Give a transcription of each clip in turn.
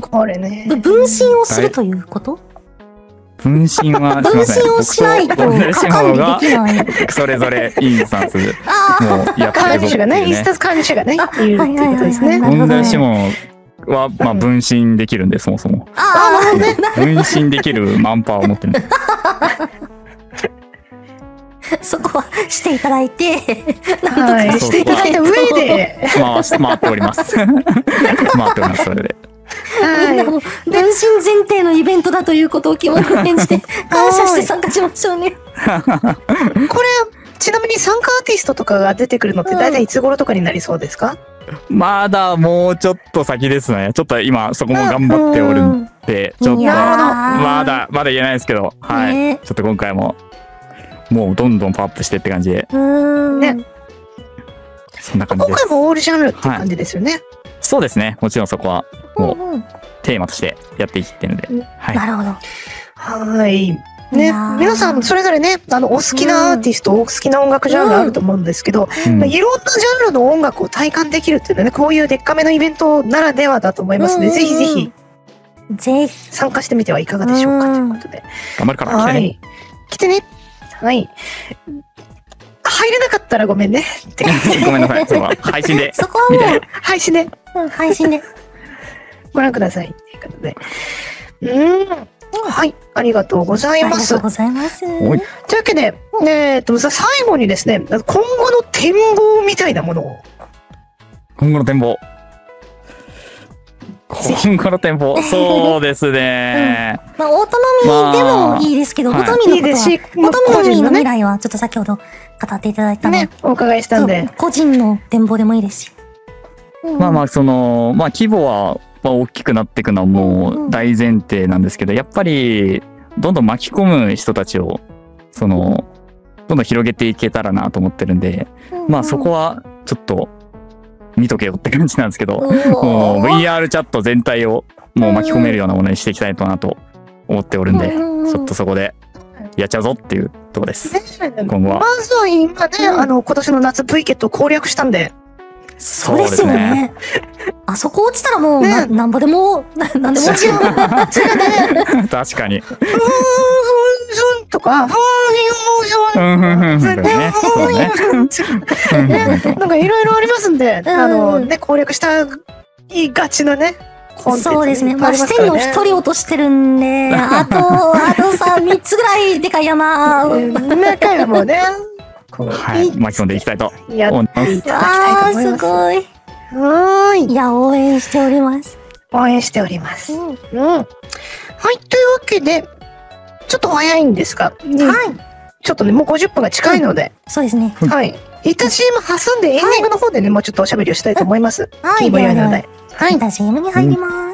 これね。 分身をするということ？ 分身は、 分身をしないと管理できない。 それぞれインスタンス、もうやって管理者がね、インスタンス管理者がね、いるっていうことですね。 問題指紋は、まあ、分身できるんで、そもそも。分身できるマンパワーを持ってるんで。 そこはしていただいて、 はい、していただいた上で。 回っております。回っております、それで。 みんなも分身前提のイベントだということを肝に銘じて感謝して参加しましょうね。 これちなみに参加アーティストとかが出てくるのって大体いつ頃とかになりそうですか？ まだもうちょっと先ですね。ちょっと今そこも頑張っておるんで、ちょっとまだ言えないですけど、はい。ちょっと今回ももうどんどんパワーアップしてって感じで。 ね。 そんな感じです。 今回もオールジャンルって感じですよね。 そうですね。もちろんそこはもうテーマとしてやっていってるので。はい。 なるほど。 はい。ね、皆さんそれぞれね、お好きなアーティスト、お好きな音楽ジャンルあると思うんですけど、いろんなジャンルの音楽を体感できるっていうのはね、こういうでっかめのイベントならではだと思いますので、ぜひぜひ参加してみてはいかがでしょうかということで。 頑張るから来てね。 来てね。はい。入れなかったらごめんね。 ごめんなさい。そこは配信で。 そこはもう配信で。 配信で。 ご覧ください。ということで。はい。ありがとうございます。 ありがとうございます。というわけで、最後にですね、今後の展望みたいなものを。 今後の展望。今後の展望。そうですね。 まあ、オートノミーでもいいですけど、オートノミーのことは、オートノミーの未来はちょっと先ほど語っていただいたので、 お伺いしたんで。 個人の展望でもいいですし。 規模は大きくなっていくのはもう大前提なんですけど、やっぱり、どんどん巻き込む人たちを、どんどん広げていけたらなと思ってるんで、そこはちょっと見とけよって感じなんですけど、もう VR チャット全体をもう巻き込めるようなものにしていきたいなと思っておるんで、ちょっとそこでやっちゃうぞっていうとこです。今後は。 まずは今ね、今年の夏 V ケットを攻略したんで。 そうですよね。あそこ落ちたらもう、なんぼでも、なんでも落ちる。 確かに。 とか、なんかいろいろありますんで、攻略したいがちなね。 そうですね。まあ、視点の一人落としてるんで、あとさ、3つぐらいでかい山。 中山もね。 はい、巻き込んでいきたいと思います。 すごい。いや、応援しております。 応援しております。はい、というわけで、ちょっと早いんですが、ちょっとね、もう50分が近いので、 そうですね。 はい。一旦 CM 挟んでエンディングの方でね、もうちょっとおしゃべりをしたいと思います。 はい、ではね、一旦 CM に入ります。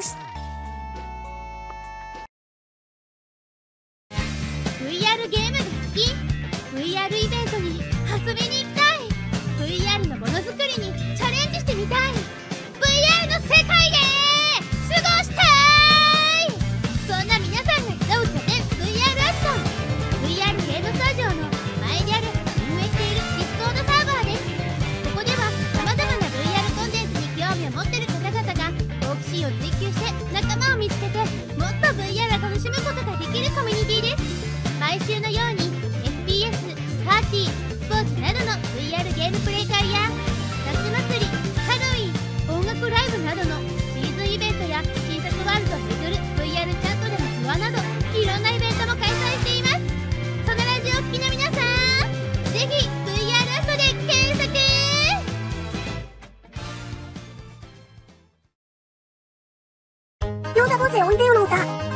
VR ゲームが好き？ VR イベントに遊びに行きたい。 VR のものづくりにチャレンジしてみたい。 VR の世界で過ごしたい。そんな皆さんが集う拠点 VR アクション。 VR ゲームスタジオの前である運営しているディスコードサーバーです。ここでは様々な VR コンテンツに興味を持っている方々が好奇心を追求して仲間を見つけて、もっと VR を楽しむことができるコミュニティです。毎週のように FPS、パーティー、スポーツなどの VR ゲームプレイ会や夏祭り、ハロウィン、音楽ライブなどのシーズンイベントや新作ワールドを巡る VR チャットでのツアーなど、いろんなイベントも開催しています。そのラジオを聴きの皆さん、ぜひ VR アストで検索。 ヨーダボゼおいでよの歌。